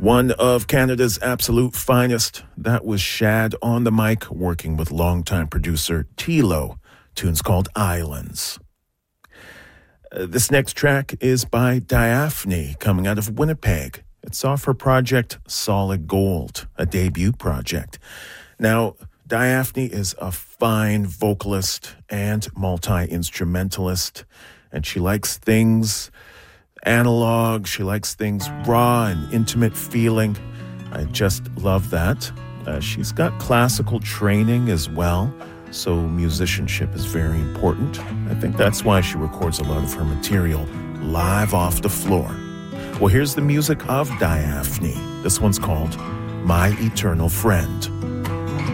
One of Canada's absolute finest. That was Shad on the mic, working with longtime producer Tilo. Tune's called Islands. This next track is by Diaphne, coming out of Winnipeg. It's off her project Solid Gold, a debut project. Now, Diaphne is a fine vocalist and multi-instrumentalist, and she likes things analog. She likes things raw and intimate feeling. I just love that. She's got classical training as well, so musicianship is very important. I think that's why she records a lot of her material live off the floor. Well, here's the music of Diaphne. This one's called My Eternal Friend.